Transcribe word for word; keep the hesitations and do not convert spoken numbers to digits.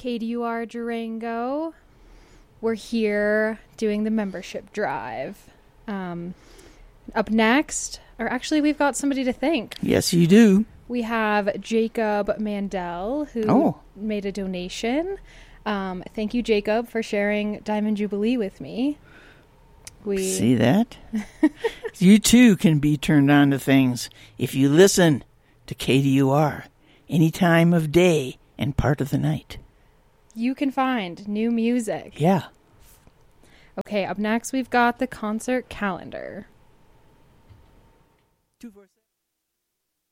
K D U R Durango. We're here doing the membership drive. Um, up next, or actually we've got somebody to thank. Yes, you do. We have Jacob Mandel, who oh. made a donation. Um, thank you, Jacob, for sharing Diamond Jubilee with me. We see that? You too can be turned on to things if you listen to K D U R any time of day and part of the night. You can find new music. Yeah. Okay, up next we've got the concert calendar. Two